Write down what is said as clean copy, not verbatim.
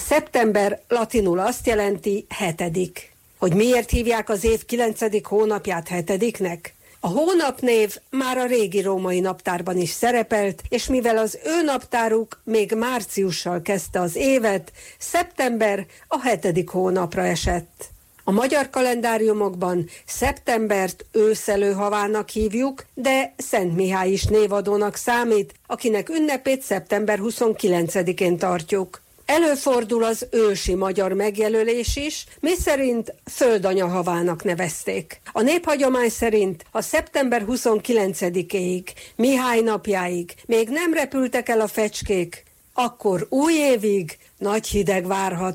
Szeptember latinul azt jelenti 7. Hogy miért hívják az év 9. hónapját 7-nek? A hónapnév már a régi római naptárban is szerepelt, és mivel az ő naptáruk még márciussal kezdte az évet, szeptember a 7. hónapra esett. A magyar kalendáriumokban szeptembert őszelőhavának hívjuk, de Szent Mihály is névadónak számít, akinek ünnepét szeptember 29-én tartjuk. Előfordul az ősi magyar megjelölés is, miszerint Földanya-havának nevezték. A néphagyomány szerint a szeptember 29-éig, Mihály napjáig még nem repültek el a fecskék, akkor új évig nagy hideg várhat.